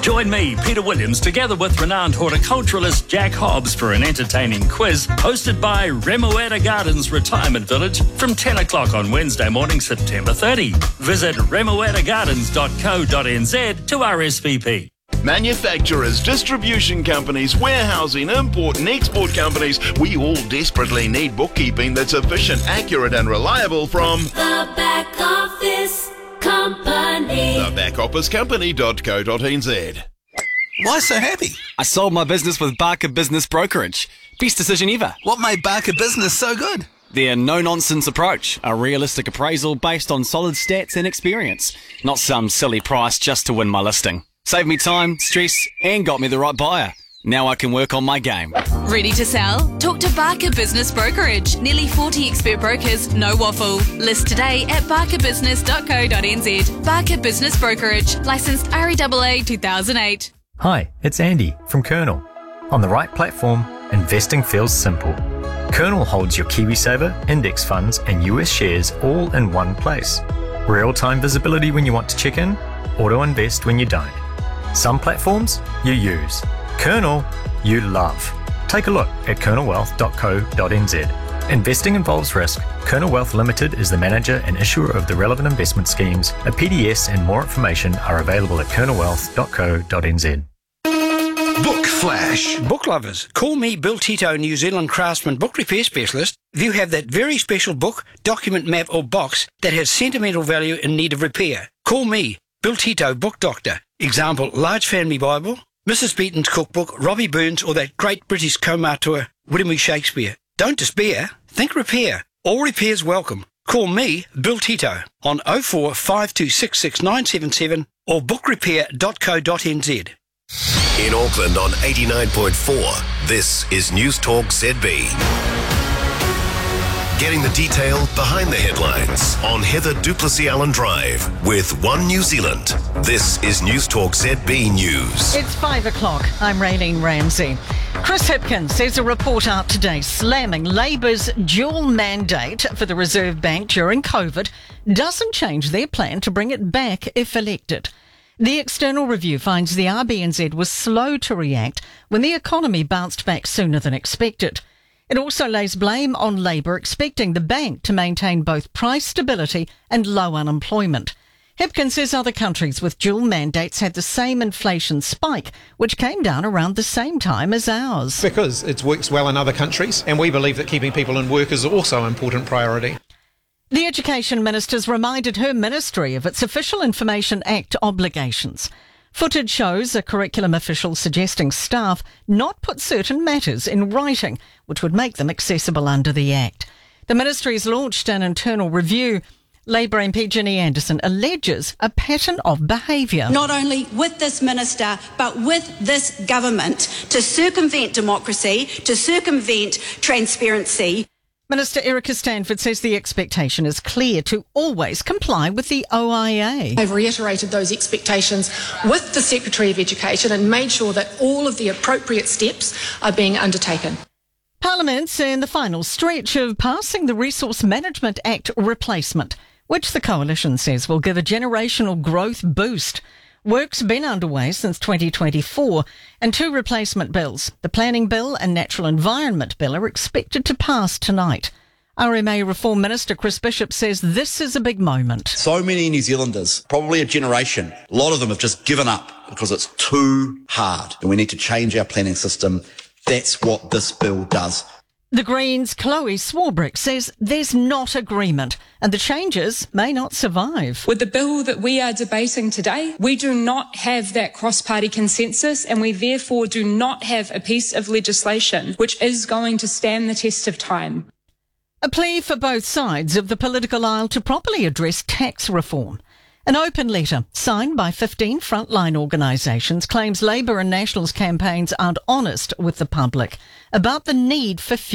Join me, Peter Williams, together with renowned horticulturalist Jack Hobbs for an entertaining quiz hosted by Remoeta Gardens Retirement Village from 10 o'clock on Wednesday morning, September 30. Visit remoetagardens.co.nz to RSVP. Manufacturers, distribution companies, warehousing, import and export companies, we all desperately need bookkeeping that's efficient, accurate and reliable from The Back Office Company. thebackofficecompany.co.nz. Why so happy? I sold my business with Barker Business Brokerage. Best decision ever. What made Barker Business so good? Their no-nonsense approach. A realistic appraisal based on solid stats and experience. Not some silly price just to win my listing. Saved me time, stress, and got me the right buyer. Now I can work on my game. Ready to sell? Talk to Barker Business Brokerage. Nearly 40 expert brokers, no waffle. List today at barkerbusiness.co.nz. Barker Business Brokerage. Licensed REAA 2008. Hi, it's Andy from Kernel. On the right platform, investing feels simple. Kernel holds your KiwiSaver, index funds and US shares all in one place. Real-time visibility when you want to check in, auto-invest when you don't. Some platforms you use. Kernel you love. Take a look at kernelwealth.co.nz. Investing involves risk. Kernel Wealth Limited is the manager and issuer of the relevant investment schemes. A PDS and more information are available at kernelwealth.co.nz. Book Flash. Book lovers, call me Bill Tito, New Zealand craftsman book repair specialist. If you have that very special book, document, map or box that has sentimental value in need of repair, call me, Bill Tito, book doctor. Example, Large Family Bible, Mrs. Beaton's cookbook, Robbie Burns or that great British co-auteur, William E. Shakespeare. Don't despair, think repair. All repairs welcome. Call me, Bill Tito, on 04 5266 977 or bookrepair.co.nz. In Auckland on 89.4, this is News Talk ZB. Getting the detail behind the headlines on Heather Duplessis Allen Drive with One New Zealand. This is News Talk ZB News. It's 5 o'clock. I'm Raylene Ramsey. Chris Hipkins says a report out today slamming Labour's dual mandate for the Reserve Bank during COVID doesn't change their plan to bring it back if elected. The external review finds the RBNZ was slow to react when the economy bounced back sooner than expected. It also lays blame on Labour expecting the bank to maintain both price stability and low unemployment. Hipkins says other countries with dual mandates had the same inflation spike, which came down around the same time as ours. Because it works well in other countries, and we believe that keeping people in work is also an important priority. The Education Minister's reminded her ministry of its Official Information Act obligations. Footage shows a curriculum official suggesting staff not put certain matters in writing, which would make them accessible under the Act. The ministry's launched an internal review. Labour MP Ginny Anderson alleges a pattern of behaviour. Not only with this minister, but with this government to circumvent democracy, to circumvent transparency. Minister Erica Stanford says the expectation is clear to always comply with the OIA. I've reiterated those expectations with the Secretary of Education and made sure that all of the appropriate steps are being undertaken. Parliament's in the final stretch of passing the Resource Management Act replacement, which the Coalition says will give a generational growth boost. Work's been underway since 2024 and two replacement bills, the Planning Bill and Natural Environment Bill, are expected to pass tonight. RMA Reform Minister Chris Bishop says this is a big moment. So many New Zealanders, probably a generation, a lot of them have just given up because it's too hard and we need to change our planning system. That's what this bill does. The Greens' Chloe Swarbrick says there's not agreement and the changes may not survive. With the bill that we are debating today, we do not have that cross-party consensus and we therefore do not have a piece of legislation which is going to stand the test of time. A plea for both sides of the political aisle to properly address tax reform. An open letter signed by 15 frontline organisations claims Labour and Nationals campaigns aren't honest with the public about the need for